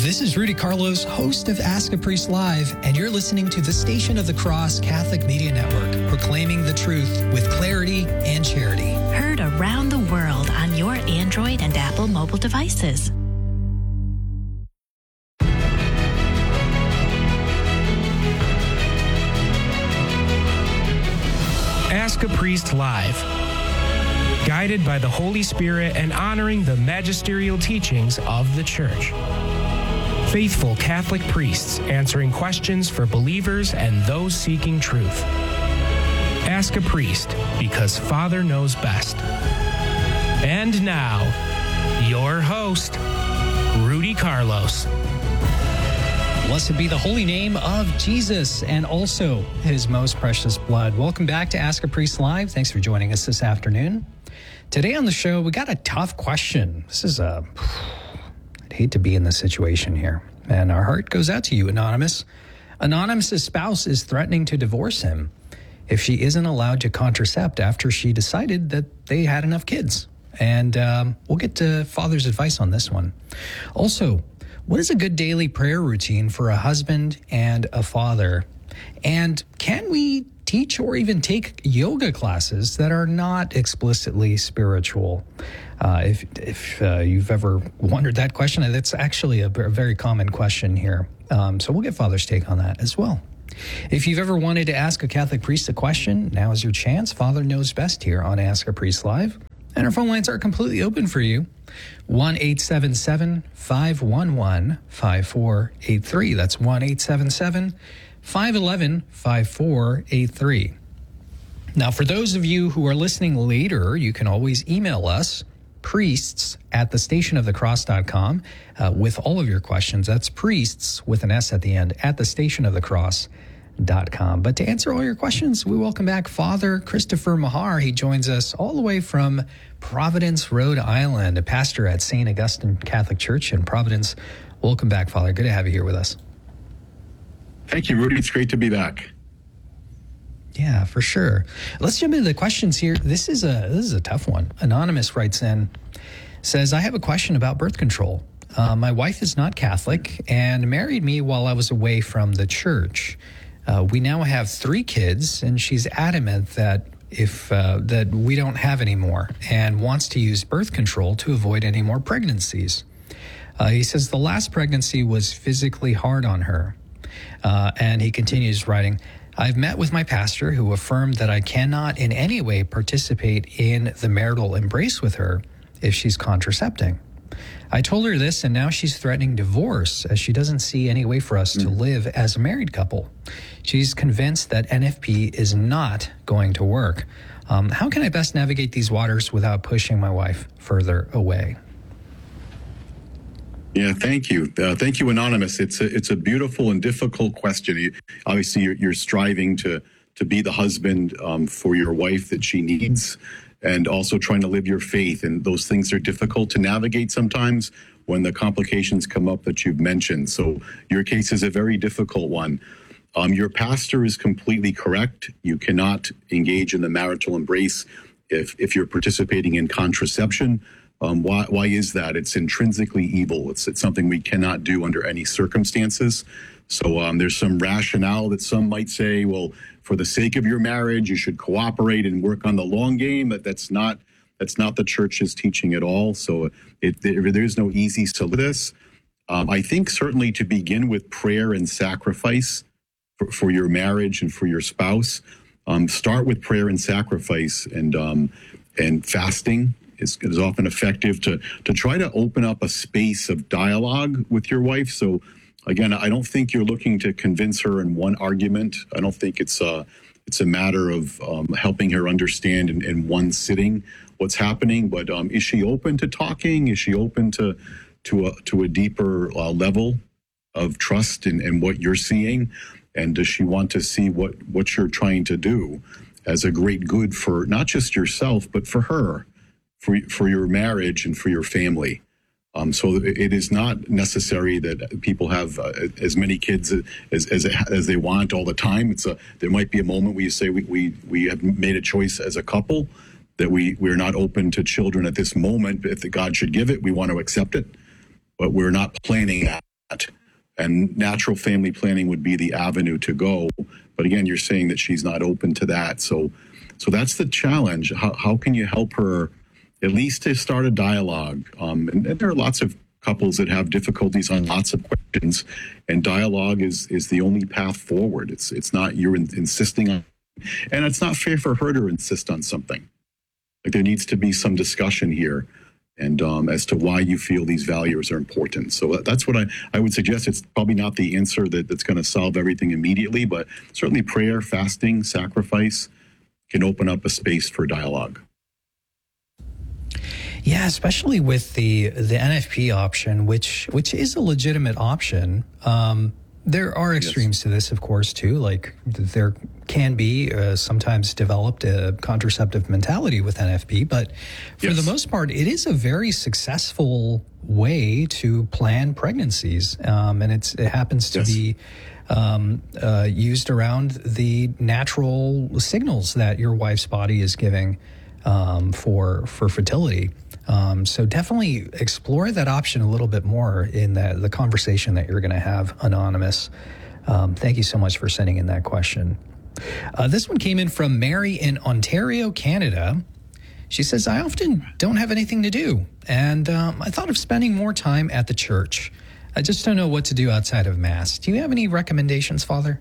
This is Rudy Carlos, host of Ask a Priest Live, and you're listening to the Station of the Cross Catholic Media Network, proclaiming the truth with clarity and charity. Heard around the world on your Android and Apple mobile devices. Ask a Priest Live. Guided by the Holy Spirit and honoring the magisterial teachings of the Church. Faithful Catholic priests answering questions for believers and those seeking truth. Ask a Priest, because Father knows best. And now, your host, Rudy Carlos. Blessed be the holy name of Jesus and also his most precious blood. Welcome back to Ask a Priest Live. Thanks for joining us this afternoon. Today on the show, we got a tough question. I'd hate to be in this situation here. And our heart goes out to you, Anonymous. Anonymous's spouse is threatening to divorce him if she isn't allowed to contracept after she decided that they had enough kids. And we'll get to Father's advice on this one. Also, what is a good daily prayer routine for a husband and a father? And can we teach or even take yoga classes that are not explicitly spiritual? If you've ever wondered that question, that's actually a very common question here. So we'll get Father's take on that as well. If you've ever wanted to ask a Catholic priest a question, now is your chance. Father knows best here on Ask a Priest Live. And our phone lines are completely open for you. 1-877-511-5483. That's 1-877-511-5483. Now, for those of you who are listening later, you can always email us, priests@thestationofthecross.com, with all of your questions. That's priests with an S at the end, @thestationofthecross.com. But to answer all your questions, we welcome back Father Christopher Mahar. He joins us all the way from Providence, Rhode Island, a pastor at St. Augustine Catholic Church in Providence. Welcome back, Father. Good to have you here with us. Thank you, Rudy. It's great to be back. Yeah, for sure. Let's jump into the questions here. This is a tough one. Anonymous writes in, says, I have a question about birth control. My wife is not Catholic and married me while I was away from the church. We now have 3 kids, and she's adamant that that we don't have any more and wants to use birth control to avoid any more pregnancies. He says the last pregnancy was physically hard on her. And he continues writing, I've met with my pastor who affirmed that I cannot in any way participate in the marital embrace with her if she's contracepting. I told her this, and now she's threatening divorce as she doesn't see any way for us to live as a married couple. She's convinced that NFP is not going to work. How can I best navigate these waters without pushing my wife further away? Yeah, thank you. Thank you, Anonymous. It's a beautiful and difficult question. Obviously, you're striving to be the husband for your wife that she needs, and also trying to live your faith. And those things are difficult to navigate sometimes when the complications come up that you've mentioned. So your case is a very difficult one. Your pastor is completely correct. You cannot engage in the marital embrace if you're participating in contraception. Why is that? It's intrinsically evil. It's something we cannot do under any circumstances. So there's some rationale that some might say, well, for the sake of your marriage, you should cooperate and work on the long game. But that's not the church's teaching at all. So there's no easy solution to this. I think certainly to begin with prayer and sacrifice for your marriage and for your spouse. Start with prayer and sacrifice, and fasting is often effective to try to open up a space of dialogue with your wife. So again, I don't think you're looking to convince her in one argument. I don't think it's a matter of helping her understand in one sitting what's happening. But is she open to talking? Is she open to a deeper level of trust in what you're seeing? And does she want to see what you're trying to do as a great good for not just yourself, but for her, for your marriage and for your family? So it is not necessary that people have as many kids as they want all the time. There might be a moment where you say we have made a choice as a couple that we're not open to children at this moment. If God should give it, we want to accept it, but we're not planning that. And natural family planning would be the avenue to go. But again, you're saying that she's not open to that. So that's the challenge. How can you help her at least to start a dialogue? And there are lots of couples that have difficulties on lots of questions, and dialogue is the only path forward. It's not you're insisting on, and it's not fair for her to insist on something. Like there needs to be some discussion here, and as to why you feel these values are important. So that's what I would suggest. It's probably not the answer that's going to solve everything immediately, but certainly prayer, fasting, sacrifice can open up a space for dialogue. Yeah, especially with the NFP option, which is a legitimate option. There are extremes to this, of course, too. Like there can be sometimes developed a contraceptive mentality with NFP, but for the most part, it is a very successful way to plan pregnancies, and it happens to be used around the natural signals that your wife's body is giving for fertility. So definitely explore that option a little bit more in the conversation that you're going to have, Anonymous. Thank you so much for sending in that question. This one came in from Mary in Ontario, Canada. She says, I often don't have anything to do, and I thought of spending more time at the church. I just don't know what to do outside of Mass. Do you have any recommendations, Father?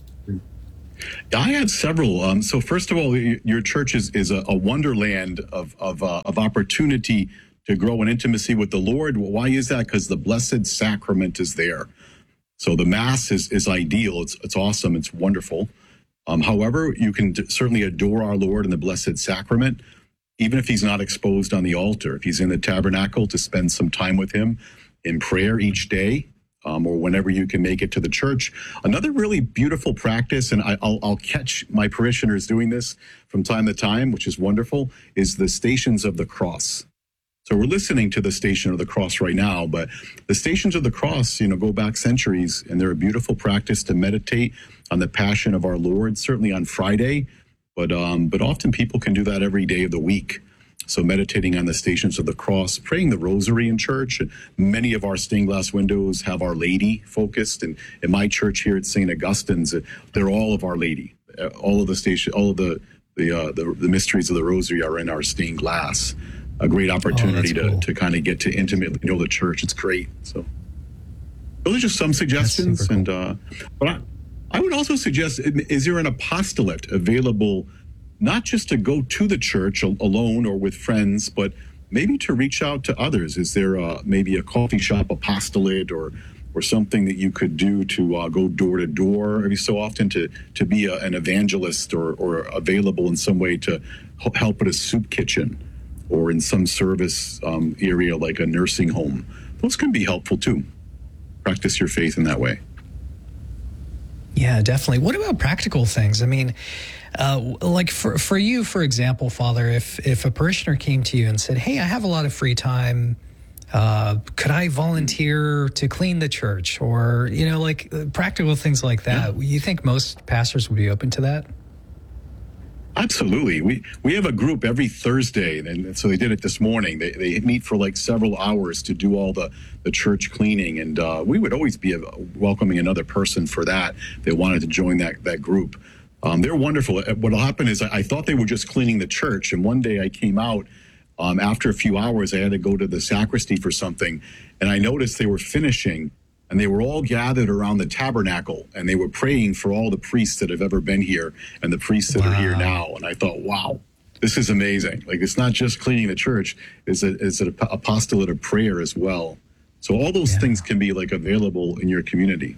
I had several. So first of all, your church is a wonderland of opportunity to grow in intimacy with the Lord. Why is that? Because the Blessed Sacrament is there. So the Mass is ideal. It's awesome. It's wonderful. However, you can certainly adore our Lord in the Blessed Sacrament, even if he's not exposed on the altar. If he's in the tabernacle, to spend some time with him in prayer each day. Or whenever you can make it to the church. Another really beautiful practice, and I'll catch my parishioners doing this from time to time, which is wonderful, is the Stations of the Cross. So we're listening to the Station of the Cross right now, but the Stations of the Cross, go back centuries, and they're a beautiful practice to meditate on the Passion of our Lord, certainly on Friday, but often people can do that every day of the week. So meditating on the Stations of the Cross, praying the Rosary in church. Many of our stained glass windows have Our Lady focused, and in my church here at St. Augustine's, they're all of Our Lady. All of the mysteries of the Rosary are in our stained glass. A great opportunity to kind of get to intimately know the church. It's great. So those are just some suggestions, cool. And but I would also suggest: is there an apostolate available? Not just to go to the church alone or with friends, but maybe to reach out to others. Is there maybe a coffee shop apostolate or something that you could do to go door to door every so often to be an evangelist or available in some way to help at a soup kitchen or in some service area like a nursing home? Those can be helpful too. Practice your faith in that way. Yeah, definitely. What about practical things? I mean, like for you, for example, Father, if a parishioner came to you and said, hey, I have a lot of free time, could I volunteer to clean the church? Or, like practical things like that. Yeah. You think most pastors would be open to that? Absolutely. We have a group every Thursday, and so they did it this morning. They meet for like several hours to do all the church cleaning, and we would always be welcoming another person for that. They wanted to join that group. They're wonderful. What'll happen is I thought they were just cleaning the church, and one day I came out after a few hours. I had to go to the sacristy for something, and I noticed they were finishing. And they were all gathered around the tabernacle, and they were praying for all the priests that have ever been here and the priests that are here now. And I thought, wow, this is amazing. Like, it's not just cleaning the church, it's an apostolate of prayer as well. So all those things can be like available in your community.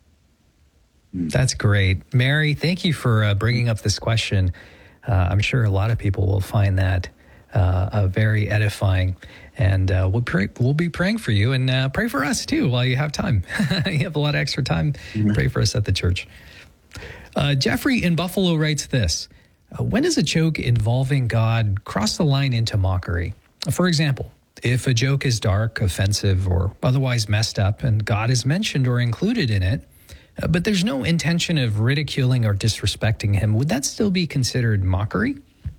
That's great. Mary, thank you for bringing up this question. I'm sure a lot of people will find that very edifying. And we'll be praying for you, and pray for us too while you have time. You have a lot of extra time. Pray for us at the church. Jeffrey in Buffalo writes this: when does a joke involving God cross the line into mockery? For example, if a joke is dark, offensive, or otherwise messed up, and God is mentioned or included in it, but there's no intention of ridiculing or disrespecting him, would that still be considered mockery?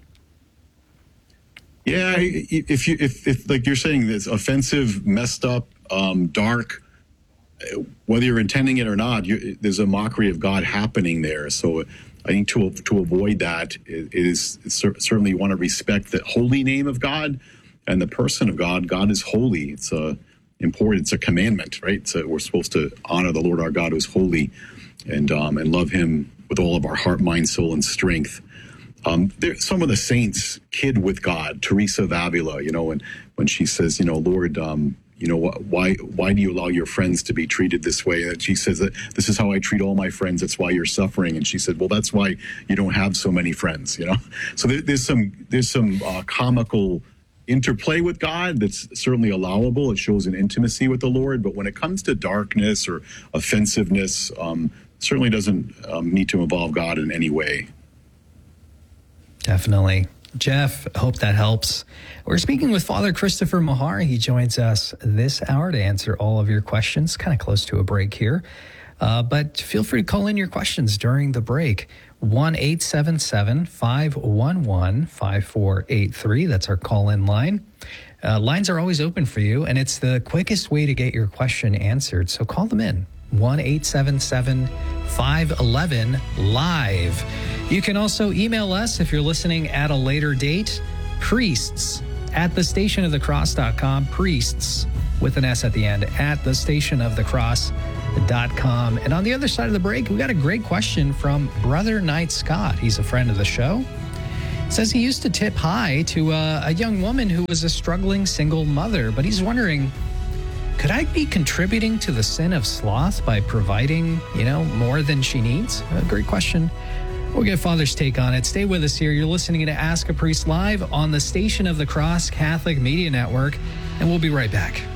Yeah, if like you're saying, it's offensive, messed up, dark, whether you're intending it or not, there's a mockery of God happening there. So I think to avoid that certainly you want to respect the holy name of God and the person of God. God is holy. It's important. It's a commandment, right? So we're supposed to honor the Lord our God who is holy, and love Him with all of our heart, mind, soul, and strength. Some of the saints kid with God. Teresa of Avila, when she says, Lord, why do you allow your friends to be treated this way? And she says that this is how I treat all my friends. That's why you're suffering. And she said, well, that's why you don't have so many friends. So there's some comical interplay with God that's certainly allowable. It shows an intimacy with the Lord. But when it comes to darkness or offensiveness, certainly doesn't need to involve God in any way. Definitely. Jeff, hope that helps. We're speaking with Father Christopher Mahar. He joins us this hour to answer all of your questions. Kind of close to a break here. But feel free to call in your questions during the break. 1-877-511-5483. That's our call-in line. Lines are always open for you, and it's the quickest way to get your question answered. So call them in. 1-877-511-LIVE. You can also email us if you're listening at a later date. priests@thestationofthecross.com. Priests with an S at the end at thestationofthecross.com. And on the other side of the break, we got a great question from Brother Knight Scott. He's a friend of the show. Says he used to tip high to a young woman who was a struggling single mother, but he's wondering, could I be contributing to the sin of sloth by providing, more than she needs? A great question. We'll get Father's take on it. Stay with us here. You're listening to Ask a Priest Live on the Station of the Cross Catholic Media Network, and we'll be right back.